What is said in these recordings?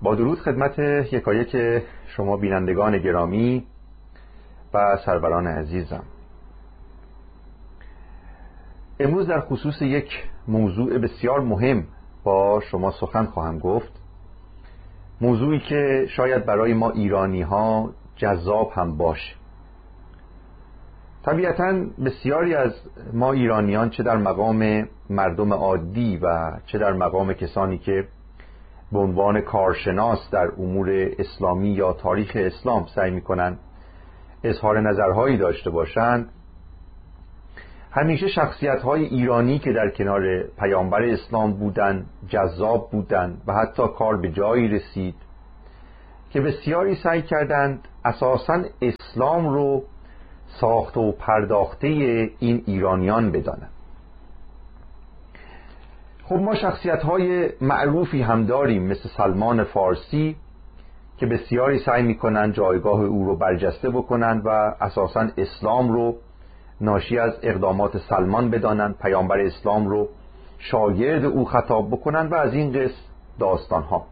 با درود خدمت یکایک شما بینندگان گرامی و سروران عزیزم. امروز در خصوص یک موضوع بسیار مهم با شما سخن خواهم گفت، موضوعی که شاید برای ما ایرانی ها جذاب هم باشه. طبیعتاً بسیاری از ما ایرانیان چه در مقام مردم عادی و چه در مقام کسانی که به عنوان کارشناس در امور اسلامی یا تاریخ اسلام سعی می‌کنند اظهار نظرهایی داشته باشند، همیشه شخصیت‌های ایرانی که در کنار پیامبر اسلام بودند جذاب بودند و حتی کار به جایی رسید که بسیاری سعی کردند اساساً اسلام رو ساخته و پرداخته این ایرانیان بدانند. خب ما شخصیت‌های معروفی هم داریم مثل سلمان فارسی که بسیاری سعی می‌کنند جایگاه او رو برجسته بکنند و اساساً اسلام رو ناشی از اقدامات سلمان بدانند، پیامبر اسلام رو شاگرد او خطاب بکنند و از این قصه داستان‌ها.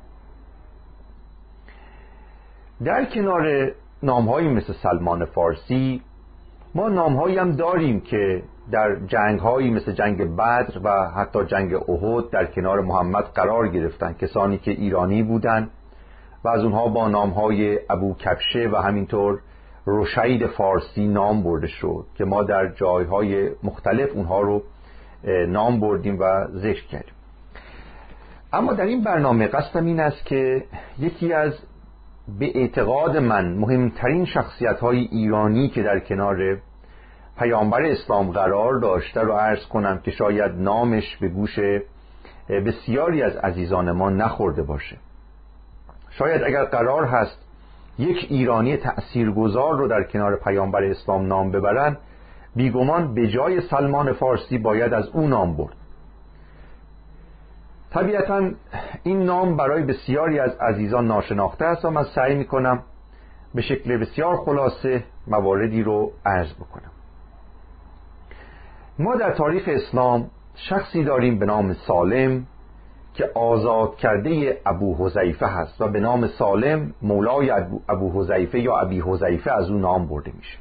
در کنار نام‌هایی مثل سلمان فارسی ما نام‌هایی هم داریم که در جنگ‌هایی مثل جنگ بدر و حتی جنگ احد در کنار محمد قرار گرفتند، کسانی که ایرانی بودند و از اونها با نام‌های ابو کبشه و همینطور رشید فارسی نام برده شد که ما در جایهای مختلف اونها رو نام بردیم و ذکر کردیم. اما در این برنامه قصدم این است که یکی از به اعتقاد من مهمترین شخصیت‌های ایرانی که در کنار پیامبر اسلام قرار داشته رو عرض کنم که شاید نامش به گوش بسیاری از عزیزان ما نخورده باشه. شاید اگر قرار هست یک ایرانی تأثیرگذار رو در کنار پیامبر اسلام نام ببرن، بیگمان به جای سلمان فارسی باید از اون نام برد. طبیعتاً این نام برای بسیاری از عزیزان ناشناخته است و من سعی میکنم به شکل بسیار خلاصه مواردی رو عرض بکنم. ما در تاریخ اسلام شخصی داریم به نام سالم که آزاد کرده ابو حذیفه هست و به نام سالم مولای ابو حذیفه یا ابی حذیفه از اون نام برده میشه.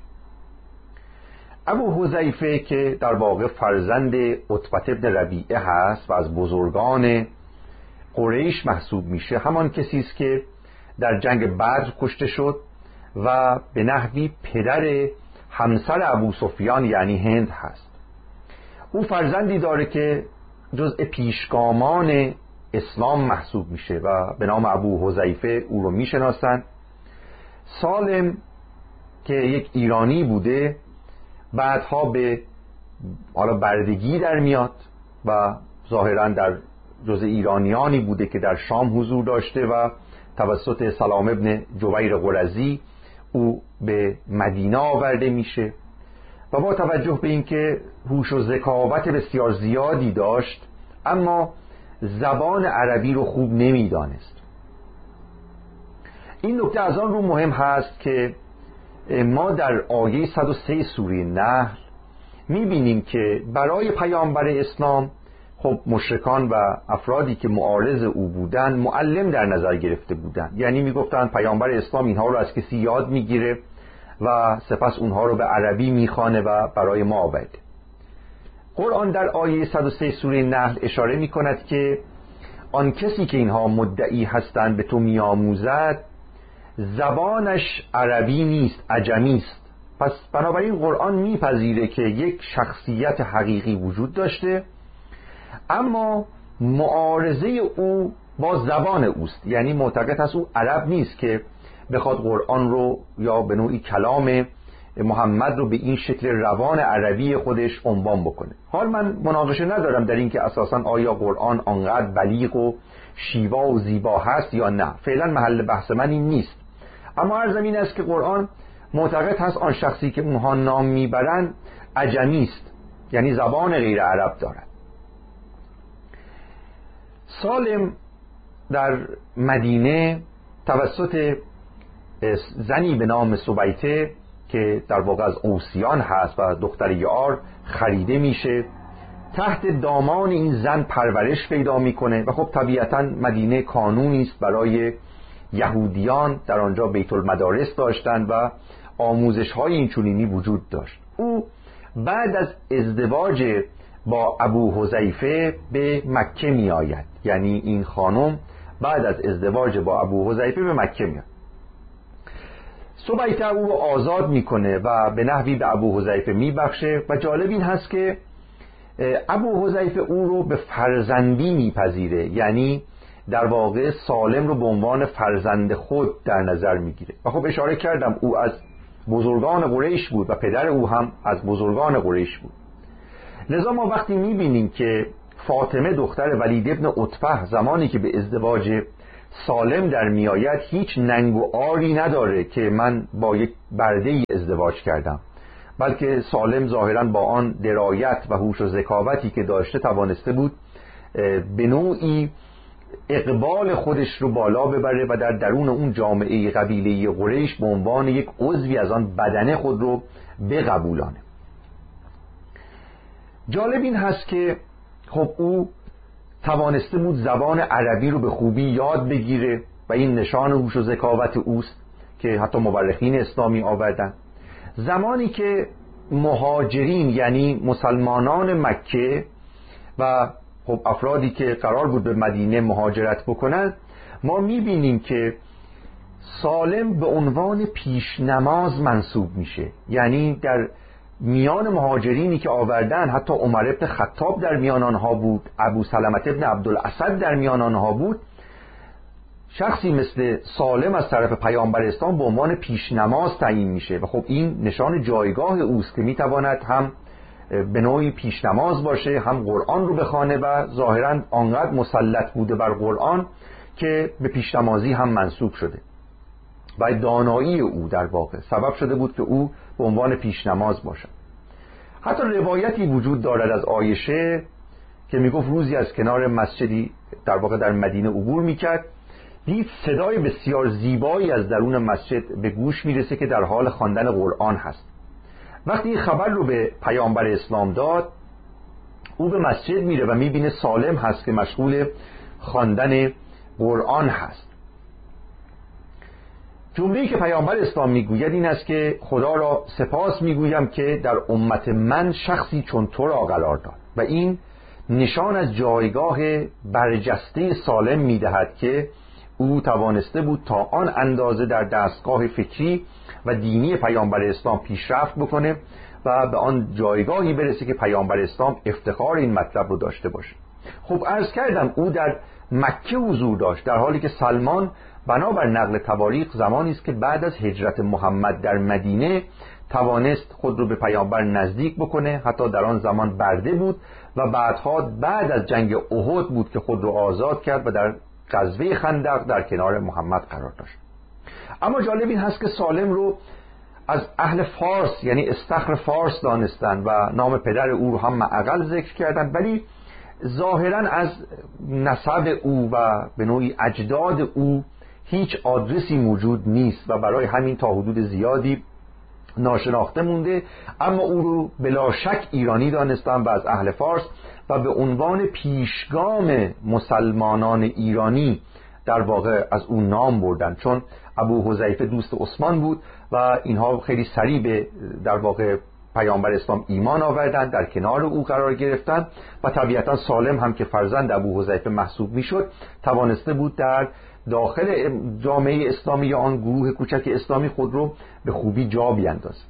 ابو حذیفه که در واقع فرزند عتبه بن ربیعه هست و از بزرگان قریش محسوب میشه، همان کسی است که در جنگ بدر کشته شد و به نحوی پدر همسر ابو سفیان یعنی هند هست. او فرزندی داره که جزء پیشگامان اسلام محسوب میشه و به نام ابو حذیفه او رو میشناسن. سالم که یک ایرانی بوده بعدها به بردگی در میاد و ظاهرا در جزء ایرانیانی بوده که در شام حضور داشته و توسط سلام ابن جبیر قرظی او به مدینه آورده میشه و با توجه به اینکه هوش و ذکاوت بسیار زیادی داشت اما زبان عربی رو خوب نمیدانست. این نکته از آن رو مهم هست که ما در آیه 103 سوره نحل میبینیم که برای پیامبر اسلام خب مشرکان و افرادی که معارض او بودن معلم در نظر گرفته بودن، یعنی میگفتن پیامبر اسلام اینها رو از کسی یاد میگیره و سپس اونها رو به عربی میخوانه و برای ما آورده. قرآن در آیه 103 سوره نحل اشاره میکند که آن کسی که اینها مدعی هستند به تو میآموزد زبانش عربی نیست، عجمی است. پس بنابراین قرآن میپذیره که یک شخصیت حقیقی وجود داشته اما معارضه او با زبان اوست، یعنی معتقد است او عرب نیست که بخواد قرآن رو یا به نوعی کلام محمد رو به این شکل روان عربی خودش عنوان بکنه. حال من مناقشه ندارم در این که اساساً آیا قرآن آنقدر بلیغ و شیوا و زیبا هست یا نه، فعلا محل بحث من این نیست. اما عرضم این است که قرآن معتقد هست آن شخصی که اونها نام میبرن عجمی است، یعنی زبان غیر عرب دارد. سالم در مدینه توسط زنی به نام سبیته که در واقع از اوسیان هست و دختر یار خریده میشه، تحت دامان این زن پرورش پیدا میکنه و خب طبیعتا مدینه کانونی است برای یهودیان در آنجا بیت المدارس داشتند و آموزش های اینچنینی وجود داشت. او بعد از ازدواج با ابو حذیفه به مکه می آید، یعنی این خانم بعد از ازدواج با ابو حذیفه به مکه می آید. سبیطه او رو آزاد میکنه و به نحوی به ابو حذیفه میبخشه و جالب این هست که ابو حذیفه او رو به فرزندی میپذیره، یعنی در واقع سالم رو به عنوان فرزند خود در نظر میگیره. و خب اشاره کردم او از بزرگان قریش بود و پدر او هم از بزرگان قریش بود. لذا ما وقتی میبینیم که فاطمه دختر ولید ابن عتبه زمانی که به ازدواج سالم در میآید هیچ ننگ و عاری نداره که من با یک برده‌ای ازدواج کردم، بلکه سالم ظاهراً با آن درایت و هوش و ذکاوتی که داشته توانسته بود به نوعی اقبال خودش رو بالا ببره و در درون اون جامعه قبیله قریش به عنوان یک عضوی از آن بدنه خود رو بقبولانه. جالب این هست که خب او توانسته بود زبان عربی رو به خوبی یاد بگیره و این نشان هوش و ذکاوت اوست که حتی مورخین اسلامی آوردن. زمانی که مهاجرین یعنی مسلمانان مکه و خب افرادی که قرار بود به مدینه مهاجرت بکنند، ما میبینیم که سالم به عنوان پیش نماز منصوب میشه، یعنی در میان مهاجرینی که آوردن حتی عمر ابن خطاب در میان آنها بود، ابو سلمة ابن عبدالاسد در میان آنها بود. شخصی مثل سالم از طرف پیامبر اسلام به عنوان پیش نماز تعیین میشه و خب این نشان جایگاه اوست که میتواند هم به نوعی پیش نماز باشه، هم قرآن رو بخونه و ظاهراً آنقدر مسلط بوده بر قرآن که به پیش نمازی هم منسوب شده و دانایی او در واقع سبب شده بود که او به عنوان پیش نماز باشد. حتی روایتی وجود دارد از عایشه که میگفت روزی از کنار مسجدی در واقع در مدینه عبور میکرد، دید صدای بسیار زیبایی از درون مسجد به گوش میرسه که در حال خواندن قرآن هست. وقتی این خبر رو به پیامبر اسلام داد، او به مسجد میره و میبینه سالم هست که مشغول خواندن قرآن هست. جمله‌ای که پیامبر اسلام میگوید این است که خدا را سپاس میگویم که در امت من شخصی چون تو را قرار داد، و این نشان از جایگاه برجسته سالم میدهد که او توانسته بود تا آن اندازه در دستگاه فکری و دینی پیامبر اسلام پیشرفت بکنه و به آن جایگاهی برسه که پیامبر اسلام افتخار این مطلب رو داشته باشه. خب عرض کردم او در مکه حضور داشت، در حالی که سلمان بنابر نقل تواریخ زمانی است که بعد از هجرت محمد در مدینه توانست خود رو به پیامبر نزدیک بکنه، حتی در آن زمان برده بود و بعدها بعد از جنگ احد بود که خود رو آزاد کرد و در غزوه خندق در کنار محمد قرار داشت. اما جالب این هست که سالم رو از اهل فارس یعنی استخر فارس دانستن و نام پدر او رو هم معقل ذکر کردن، ولی ظاهرا از نسب او و به نوعی اجداد او هیچ آدرسی موجود نیست و برای همین تا حدود زیادی ناشناخته مونده. اما او رو بلا شک ایرانی دانستن و از اهل فارس و به عنوان پیشگام مسلمانان ایرانی در واقع از اون نام بردن، چون ابو حذیفه دوست عثمان بود و اینها خیلی سریع به در واقع پیامبر اسلام ایمان آوردن، در کنار او قرار گرفتن و طبیعتا سالم هم که فرزند ابو حذیفه محسوب میشد توانسته بود در داخل جامعه اسلامی یا آن گروه کوچک اسلامی خود رو به خوبی جا بیندازه.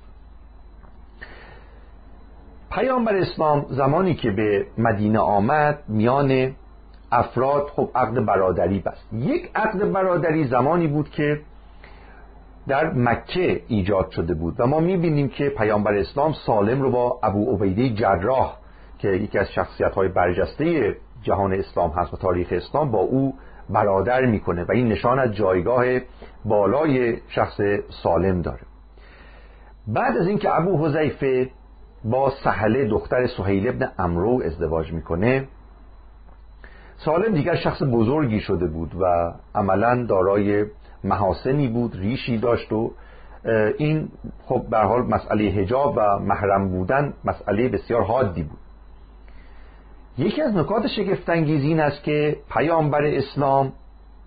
پیامبر اسلام زمانی که به مدینه آمد میان افراد خب عقد برادری بست. یک عقد برادری زمانی بود که در مکه ایجاد شده بود و ما میبینیم که پیامبر اسلام سالم رو با ابو عبیده جراح که یکی از شخصیت‌های برجسته جهان اسلام هست و تاریخ اسلام با او برادر میکنه و این نشان از جایگاه بالای شخص سالم داره. بعد از اینکه ابو حذیفه با سهله دختر سهیل ابن عمرو ازدواج میکنه، سالم دیگر شخص بزرگی شده بود و عملاً دارای محاسنی بود، ریشی داشت و این خب به هر حال مسئله حجاب و محرم بودن مسئله بسیار حادی بود. یکی از نکات شگفت انگیز این است که پیامبر اسلام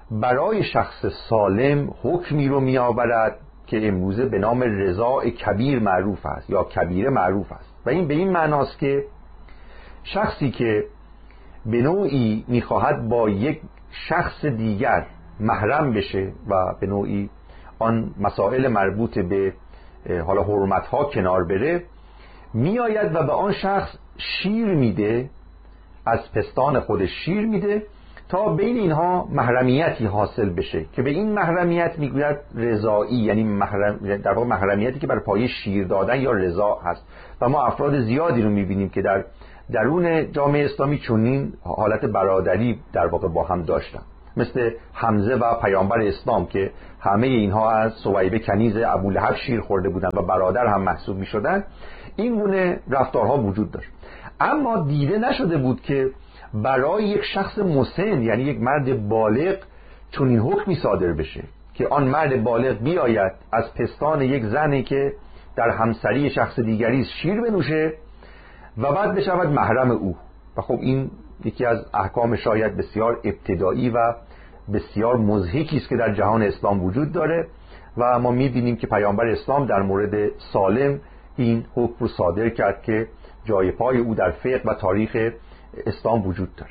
برای شخص سالم حکمی رو میآورد که امروزه به نام رضاء کبیر معروف است یا کبیره معروف است، و این به این معناست که شخصی که به نوعی میخواهد با یک شخص دیگر محرم بشه و به نوعی آن مسائل مربوط به حالا حرمتها کنار بره، میآید و به آن شخص شیر میده، از پستان خودش شیر میده تا بین اینها محرمیتی حاصل بشه که به این محرمیت میگوید رضایی، یعنی در واقع محرمیتی که بر پایه شیر دادن یا رضا هست. و ما افراد زیادی رو میبینیم که در درون جامعه اسلامی چنین حالت برادری در واقع با هم داشتن، مثل حمزه و پیامبر اسلام که همه اینها از ثویبه کنیز ابولهب شیر خورده بودند و برادر هم محسوب میشدن. این گونه رفتارها وجود داشت، اما دیده نشده بود که برای یک شخص مسن، یعنی یک مرد بالغ، چنین حکمی صادر بشه که آن مرد بالغ بیاید از پستان یک زنی که در همسری شخص دیگری شیر بنوشه و بعد بشود محرم او. و خب این یکی از احکام شاید بسیار ابتدایی و بسیار مضحکی است که در جهان اسلام وجود داره و ما می‌بینیم که پیامبر اسلام در مورد سالم این حکم رو صادر کرد که جای پای او در فقه و تاریخ اسلام وجود داره.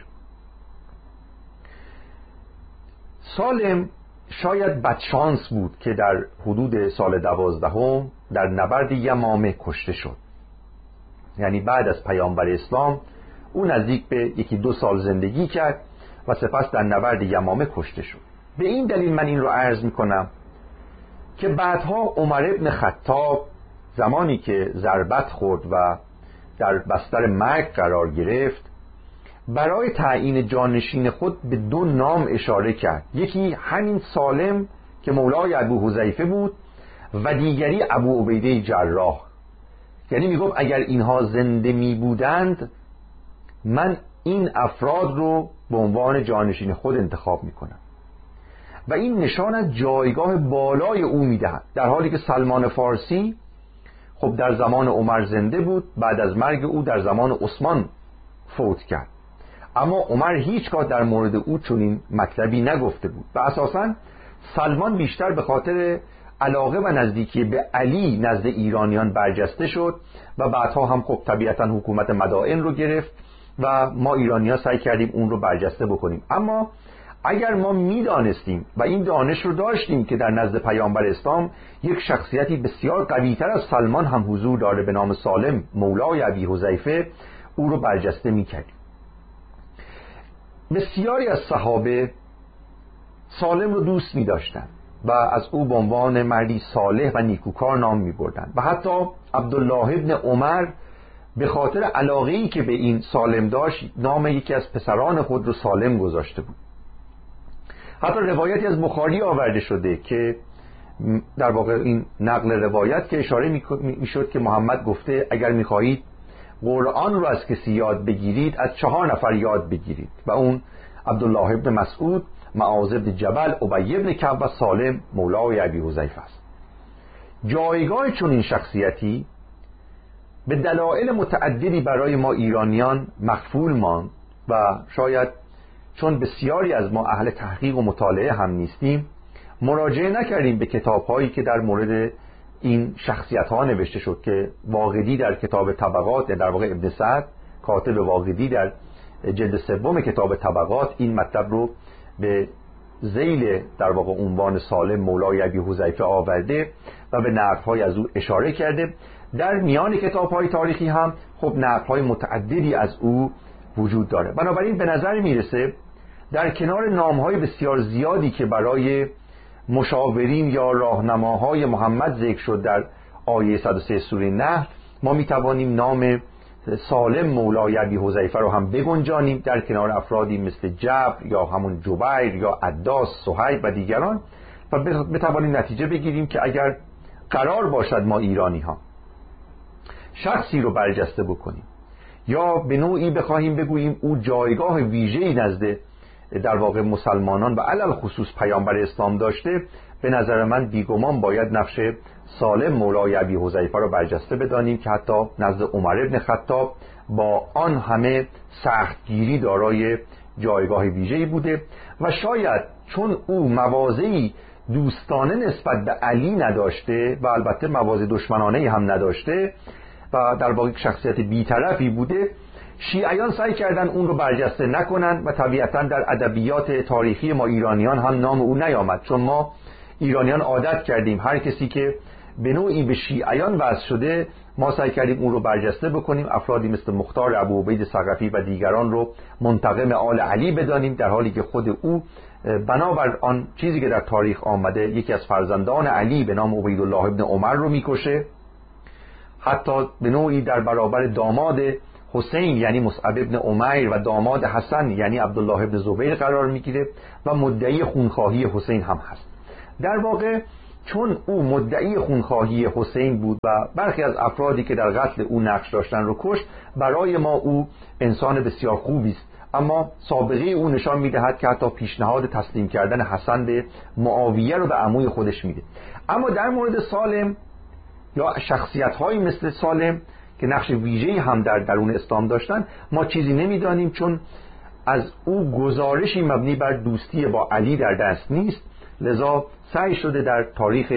سالم شاید بدشانس بود که در حدود سال 12 در نبرد یمامه کشته شد. یعنی بعد از پیامبر اسلام او نزدیک به 1-2 سال زندگی کرد و سپس در نبرد یمامه کشته شد. به این دلیل من این رو عرض میکنم که بعدها عمر ابن خطاب زمانی که ضربت خورد و در بستر مرگ قرار گرفت، برای تعیین جانشین خود به 2 نام اشاره کرد. یکی همین سالم که مولای ابو حذیفه بود و دیگری ابو عبیده جراح. یعنی میگفت اگر اینها زنده می بودند من این افراد رو به عنوان جانشین خود انتخاب میکنم. و این نشان از جایگاه بالای او میدهد، در حالی که سلمان فارسی خب در زمان عمر زنده بود، بعد از مرگ او در زمان عثمان فوت کرد، اما عمر هیچگاه در مورد او چنین مطلبی نگفته بود. و اساساً سلمان بیشتر به خاطر علاقه و نزدیکی به علی نزد ایرانیان برجسته شد و بعدها هم خب طبیعتاً حکومت مدائن رو گرفت و ما ایرانی‌ها سعی کردیم اون رو برجسته بکنیم. اما اگر ما میدانستیم و این دانش رو داشتیم که در نزد پیامبر اسلام یک شخصیتی بسیار قوی‌تر از سلمان هم حضور داره به نام سالم مولای ابی حذیفه، او رو برجسته می‌کردیم. بسیاری از صحابه سالم رو دوست می‌داشتند و از او به عنوان مردی صالح و نیکوکار نام می‌بردند و حتی عبدالله ابن عمر به خاطر علاقه‌ای که به این سالم داشت نام یکی از پسران خود رو سالم گذاشته بود. حتی روایتی از بخاری آورده شده که در واقع این نقل روایت که اشاره میشد که محمد گفته اگر میخواهید قرآن رو از کسی یاد بگیرید از 4 نفر یاد بگیرید و اون عبدالله ابن مسعود، معاذ ابن جبل، ابی ابن کعب و سالم مولای ابی حذیفه است. جایگاه چون این شخصیتی به دلایل متعددی برای ما ایرانیان مخفول ماند و شاید چون بسیاری از ما اهل تحقیق و مطالعه هم نیستیم مراجعه نکردیم به کتاب‌هایی که در مورد این شخصیت‌ها نوشته شد که واقدی در کتاب طبقات، در واقع ابن سعد کاتب واقدی در جلد 3 کتاب طبقات این مطلب رو به ذیل در واقع عنوان سالم مولای ابی حذیفه آورده و به نقل‌های از او اشاره کرده. در میان کتاب‌های تاریخی هم خب نقل‌های متعددی از او وجود داره. بنابراین به نظر میرسه در کنار نام‌های بسیار زیادی که برای مشاورین یا راهنماهای محمد ذکر شد در آیه 103 سوره نحل، ما میتوانیم نام سالم مولای ابی حذیفه رو هم بگنجانیم در کنار افرادی مثل جبر یا همون جبیر یا عداس، صهیب و دیگران و بتوانیم نتیجه بگیریم که اگر قرار باشد ما ایرانی ها شخصی رو برجسته بکنیم یا به نوعی بخواهیم بگوییم او جایگاه ویژه‌ای نزد در واقع مسلمانان و علل خصوص پیامبر اسلام داشته، به نظر من بیگمان باید نقش سالم مولای ابی حذیفه رو برجسته بدانیم که حتی نزد عمر ابن خطاب با آن همه سختگیری دارای جایگاه ویژه‌ای بوده و شاید چون او مواضعی دوستانه نسبت به علی نداشته و البته مواضع دشمنانه هم نداشته و در واقع شخصیت بی‌طرفی بوده، شیعیان سعی کردن اون رو برجسته نکنن و طبیعتاً در ادبیات تاریخی ما ایرانیان هم نام او نیامد، چون ما ایرانیان عادت کردیم هر کسی که به نوعی به شیعیان وصل شده ما سعی کردیم اون رو برجسته بکنیم، افرادی مثل مختار ابوعبید ثقفی و دیگران رو منتقم آل علی بدانیم، در حالی که خود او بنابر آن چیزی که در تاریخ آمده یکی از فرزندان علی به نام عبیدالله ابن عمر رو میکشه، حتی به نوعی در برابر داماد حسین یعنی مصعب ابن عمیر و داماد حسن یعنی عبدالله ابن زبیر قرار میگیره و مدعی خونخواهی حسین هم هست. در واقع چون او مدعی خونخواهی حسین بود و برخی از افرادی که در قتل او نقش داشتن رو کشت، برای ما او انسان بسیار خوبی است، اما سابقه او نشان میدهد که حتی پیشنهاد تسلیم کردن حسن به معاویه رو به عموی خودش میده. اما در مورد سالم یا شخصیت‌هایی مثل سالم که نقش ویژه‌ای هم در درون اسلام داشتن ما چیزی نمیدانیم، چون از او گزارشی مبنی بر دوستی با علی در دست نیست، لذا سعی شده در تاریخ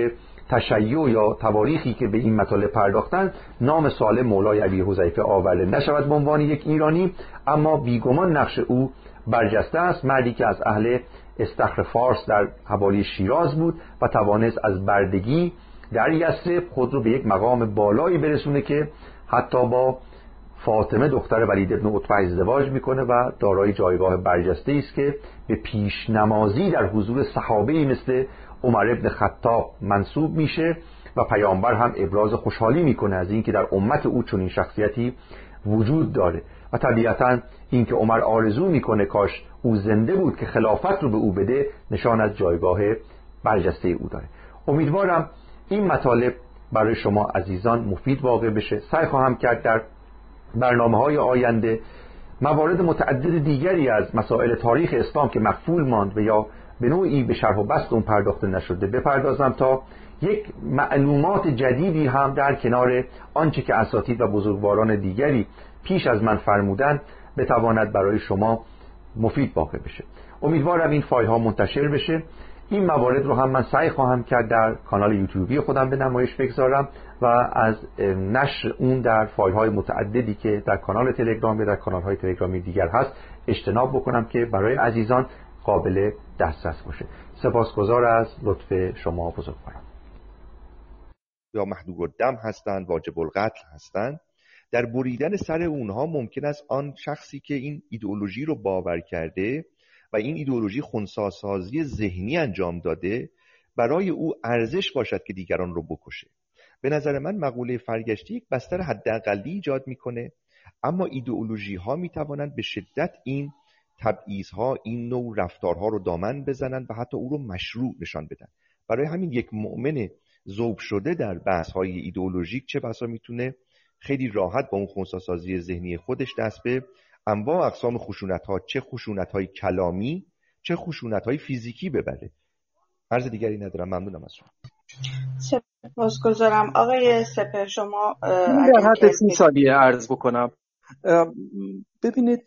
تشیع یا تواریخی که به این مطالب پرداختن نام سالم مولای ابی حذیفه آورده نشود به عنوان یک ایرانی، اما بیگمان نقش او برجسته است. مردی که از اهل استخر فارس در حوالی شیراز بود و توانست از بردگی در یثرب خود رو به یک مقام بالایی برسونه که حتی با فاطمه دختر ولید ابن عتبه ازدواج میکنه و دارای جایگاه برجسته است که به پیشنمازی در حضور صحابه‌ای مثل عمر ابن خطاب منسوب میشه و پیامبر هم ابراز خوشحالی میکنه از اینکه در امت او چنین شخصیتی وجود داره و طبیعتاً اینکه عمر آرزو میکنه کاش او زنده بود که خلافت رو به او بده نشان از جایگاه برجسته او داره. امیدوارم این مطالب برای شما عزیزان مفید واقع بشه. سعی خواهم کرد در برنامه‌های آینده موارد متعدد دیگری از مسائل تاریخ اسلام که مغفول ماند و یا به نوعی به شرح و بسط اون پرداخته نشده بپردازم تا یک معلومات جدیدی هم در کنار آنچه که اساتید و بزرگواران دیگری پیش از من فرمودن بتواند برای شما مفید واقع بشه. امیدوارم این فایل ها منتشر بشه. این موارد رو هم من سعی خواهم کرد در کانال یوتیوبی خودم به نمایش بگذارم و از نشر اون در فایل های متعددی که در کانال تلگرام و در کانال های تلگرامی دیگر هست اجتناب بکنم که برای عزیزان قابل دسترس باشه. سپاسگزار از لطف شما بزرگواران. یا محدود الدم هستند، واجب القتل هستند، در بریدن سر اونها ممکن است آن شخصی که این ایدئولوژی رو باور کرده و این ایدئولوژی خنثی‌سازی ذهنی انجام داده برای او ارزش باشد که دیگران رو بکشه. به نظر من مقوله فرگشتی یک بستر حداقلی ایجاد میکنه، اما ایدئولوژی ها میتوانند به شدت این تبعیض‌ها، این نوع رفتارها رو دامن بزنند و حتی او رو مشروع نشان بدن. برای همین یک مؤمن ذوب شده در بحث‌های ایدئولوژیک چه بسا میتونه خیلی راحت با اون خنثی‌سازی ذهنی خودش دست به انواع اقسام خشونت‌ها، چه خشونت‌های کلامی چه خشونت‌های فیزیکی ببره. عرض دیگری ندارم. ممنونم از شما. سپاسگزارم. آقای سپهر شما در حد 30 ثانیه عرض بکنم. ببینید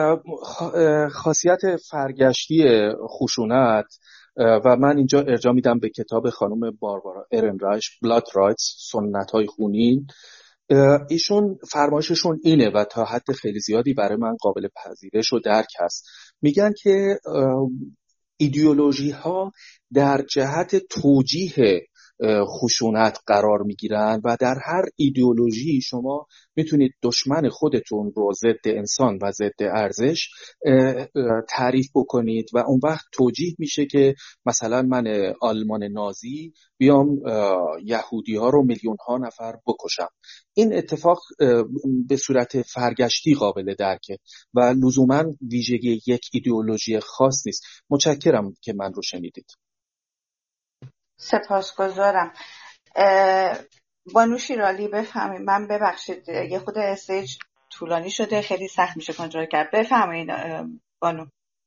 خاصیت فرگشتی خشونت و من اینجا ارجاع میدم به کتاب خانم باربارا ارنرایش بلاد رایتس، سنت‌های خونین. ایشون فرمایششون اینه و تا حد خیلی زیادی برای من قابل پذیرش و درک هست. میگن که ایدئولوژی ها در جهت توجیه خشونت قرار میگیرن و در هر ایدئولوژی شما میتونید دشمن خودتون رو ضد انسان و ضد ارزش تعریف بکنید و اون وقت توجیه میشه که مثلا من آلمان نازی بیام یهودی ها رو میلیون ها نفر بکشم. این اتفاق به صورت فرگشتی قابل درکه و لزوما ویژگی یک ایدئولوژی خاص نیست. متشکرم که من رو شنیدید. سپاسگزارم. بانو شیرالی بفهمید. من ببخشید یه خود استیج طولانی شده، خیلی سخت میشه کنترل کرد. بفهمید بانو.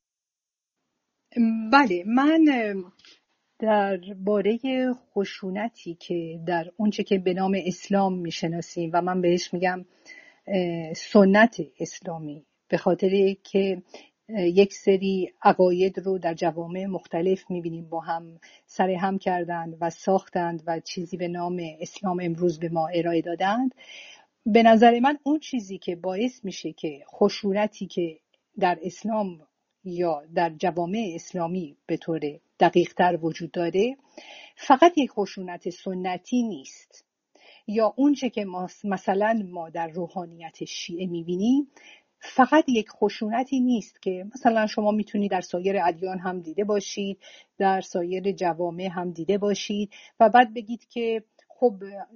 بله، من در باره خشونتی که در اونچه که به نام اسلام میشناسیم و من بهش میگم سنت اسلامی، به خاطر که یک سری عقاید رو در جوامع مختلف میبینیم با هم سر هم کردند و ساختند و چیزی به نام اسلام امروز به ما ارائه دادند. به نظر من اون چیزی که باعث میشه که خشونتی که در اسلام یا در جوامع اسلامی به طور دقیق تر وجود داره فقط یک خشونت سنتی نیست، یا اون چه که مثلا ما در روحانیت شیعه میبینیم فقط یک خشونتی نیست که مثلا شما میتونید در سایر ادیان هم دیده باشید، در سایر جوامع هم دیده باشید و بعد بگید که خب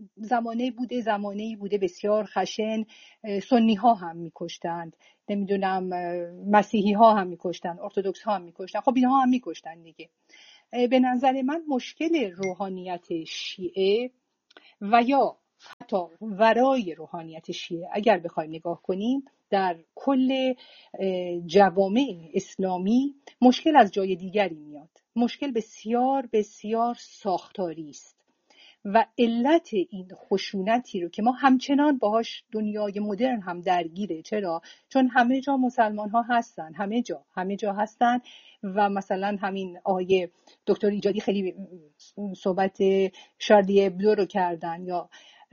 زمانه‌ای بوده بسیار خشن، سنی ها هم میکشتند، نمیدونم مسیحی ها هم میکشتند، ارتدوکس ها هم میکشتند، خب اینها هم میکشتند دیگه. به نظر من مشکل روحانیت شیعه و یا حتی ورای روحانیت شیعه اگر بخوایم نگاه کنیم در کل جوامع اسلامی مشکل از جای دیگری میاد. مشکل بسیار بسیار ساختاری است و علت این خشونتی رو که ما همچنان باهاش دنیای مدرن هم درگیره. چرا؟ چون همه جا مسلمان ها هستن، همه جا هستن و مثلا همین آقای دکتر ایجادی خیلی صحبت شارلی ابدو رو کردن، یا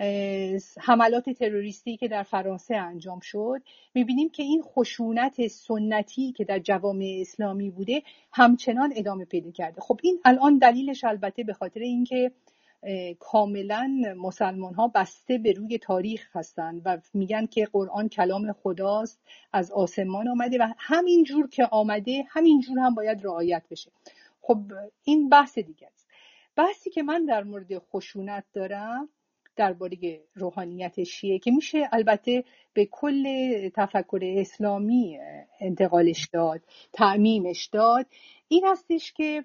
حملات تروریستی که در فرانسه انجام شد. میبینیم که این خشونت سنتی که در جوامع اسلامی بوده همچنان ادامه پیدا کرده. خب این الان دلیلش البته به خاطر اینکه کاملا مسلمان ها بسته به روی تاریخ هستند و میگن که قرآن کلام خداست، از آسمان آمده و همین جور که آمده همین جور هم باید رعایت بشه. خب این بحث دیگه است. بحثی که من در مورد خشونت دارم درباره روحانیت شیعه که میشه البته به کل تفکر اسلامی انتقالش داد، تعمیمش داد، این هستش که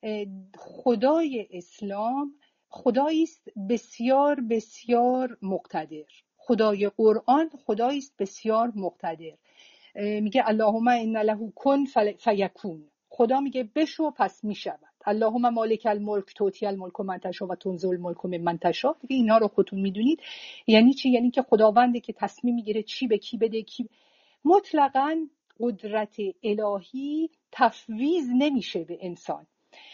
خدای اسلام خدایی است بسیار بسیار مقتدر. خدای قرآن خدایی است بسیار مقتدر. میگه اللهم ان له کن فیکون. خدا میگه بشو پس میشود. اللهم مالک الملک تؤتی الملک من تشاء و تنزع الملک ممن تشاء. دیگه اینا رو خودتون میدونید. یعنی چی؟ یعنی که خداونده که تصمیم میگیره چی به کی بده، کی مطلقاً قدرت الهی تفویض نمیشه به انسان.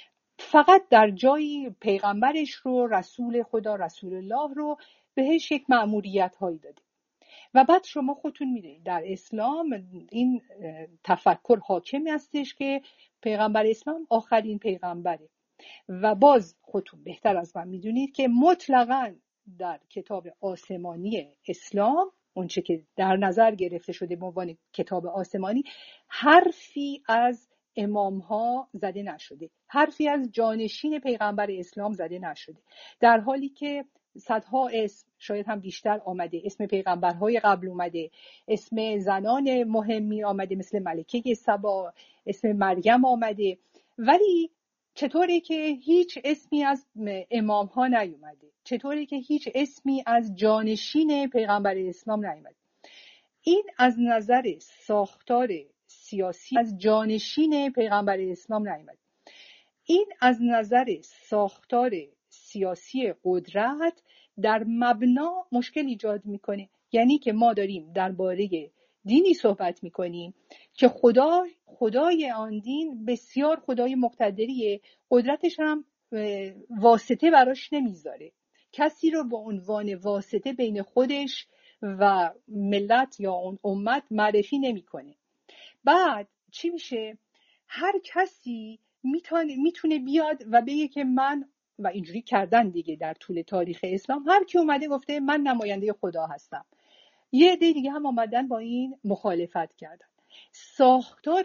فقط در جایی پیغمبرش رو، رسول خدا، رسول الله رو بهش یک مأموریت هایی داده. و بعد شما خودتون میدونید در اسلام این تفکر حاکم هستش که پیغمبر اسلام آخرین پیغمبره. و باز خودتون بهتر از من میدونید که مطلقاً در کتاب آسمانی اسلام، اونچه که در نظر گرفته شده به عنوان کتاب آسمانی، حرفی از امام ها زده نشده، حرفی از جانشین پیغمبر اسلام زده نشده، در حالی که صدها اسم، شاید هم بیشتر آمده، اسم پیغمبرهای قبل اومده، اسم زنان مهمی آمده مثل ملکه سبا، اسم مریم آمده، ولی چطوره که هیچ اسمی از امام ها نیومده؟ چطوره که هیچ اسمی از جانشین پیغمبر اسلام نیومده؟ این از نظر ساختار سیاسی از جانشین پیغمبر اسلام نیامد. این از نظر ساختار سیاسی قدرت در مبنا مشکل ایجاد میکنه. یعنی که ما داریم درباره دینی صحبت میکنیم که خدای آن دین بسیار خدای مقتدریه، قدرتش هم واسطه براش نمیذاره، کسی رو به عنوان واسطه بین خودش و ملت یا اون امت معرفی نمیکنه. بعد چی میشه؟ هر کسی میتونه بیاد و بگه که من، و اینجوری کردن دیگه در طول تاریخ اسلام، هر کی اومده گفته من نماینده خدا هستم. یه عده دیگه هم اومدن با این مخالفت کردن. ساختار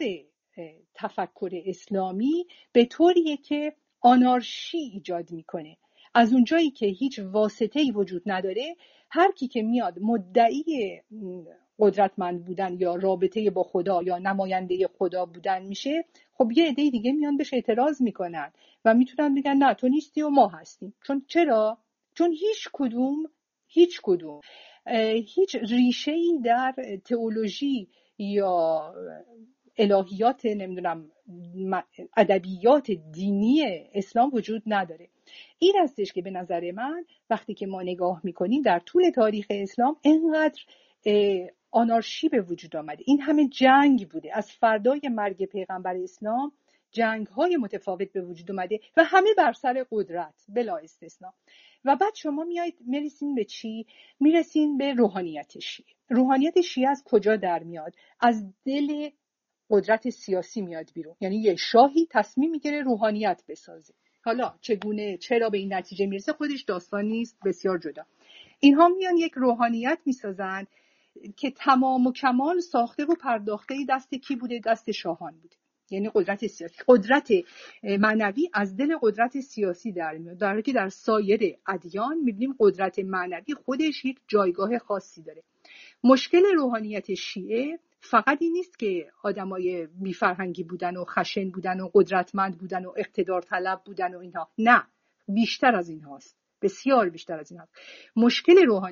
تفکر اسلامی به طوریه که آنارشی ایجاد میکنه. از اونجایی که هیچ واسطه‌ای وجود نداره، هر کی که میاد مدعی قدرتمند بودن یا رابطه با خدا یا نماینده خدا بودن میشه، خب یه عده دیگه میان بهش اعتراض میکنن و میتونن بگن نه تو نیستی و ما هستیم. چرا؟ چون هیچ کدوم هیچ ریشه‌ای در تئولوژی یا الهیات، نمیدونم ادبیات دینی اسلام وجود نداره. این هستش که به نظر من وقتی که ما نگاه میکنیم در طول تاریخ اسلام، اینقدر آنارشی به وجود آمده. این همه جنگ بوده. از فردای مرگ پیغمبر اسلام جنگ‌های متفاوت به وجود اومده و همه بر سر قدرت بلا استثنا. و بعد شما میرسین به چی؟ میرسین به روحانیت شیعه. روحانیت شیعه از کجا در میاد؟ از دل قدرت سیاسی میاد بیرون. یعنی یه شاهی تصمیم میگیره روحانیت بسازه. حالا چگونه، چرا به این نتیجه میرسه خودش داستانی است بسیار جدا. اینها میان یک روحانیت میسازن که تمام و کمال ساخته و پرداخته دست کی بوده؟ دست شاهان بوده. یعنی قدرت سیاسی، قدرت معنوی از دل قدرت سیاسی در میاد، در حالی که در سایر ادیان میبینیم قدرت معنوی خودش یک جایگاه خاصی داره. مشکل روحانیت شیعه فقط این نیست که آدمای بی‌فرهنگی بودن و خشن بودن و قدرتمند بودن و اقتدار طلب بودن و اینها، نه، بیشتر از این هاست، بسیار بیشتر از این هاست. مشکل روحانیت